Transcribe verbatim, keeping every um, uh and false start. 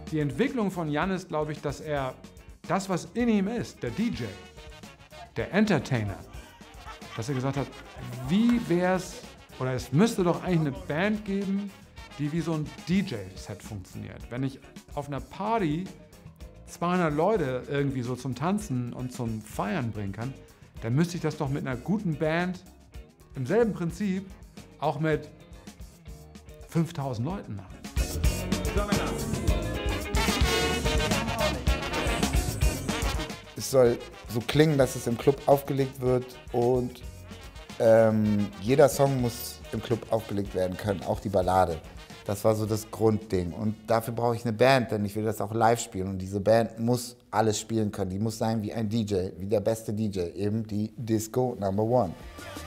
die Entwicklung von Jan ist, glaube ich, dass er das, was in ihm ist, der D J, der Entertainer, dass er gesagt hat, wie wär's, oder es müsste doch eigentlich eine Band geben, die wie so ein D J-Set funktioniert. Wenn ich auf einer Party zweihundert Leute irgendwie so zum Tanzen und zum Feiern bringen kann, dann müsste ich das doch mit einer guten Band im selben Prinzip auch mit fünftausend Leuten machen. Es soll so klingen, dass es im Club aufgelegt wird und ähm, jeder Song muss im Club aufgelegt werden können, auch die Ballade. Das war so das Grundding und dafür brauche ich eine Band, denn ich will das auch live spielen und diese Band muss alles spielen können. Die muss sein wie ein D J, wie der beste D J, eben die Disco Number One.